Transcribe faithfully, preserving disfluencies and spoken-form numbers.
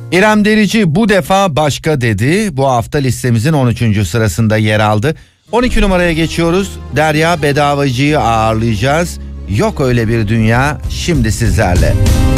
İrem Derici bu defa başka dedi. Bu hafta listemizin on üçüncü sırasında yer aldı. on iki numaraya geçiyoruz. Derya Bedavacı'yı ağırlayacağız. Yok öyle bir dünya şimdi sizlerle.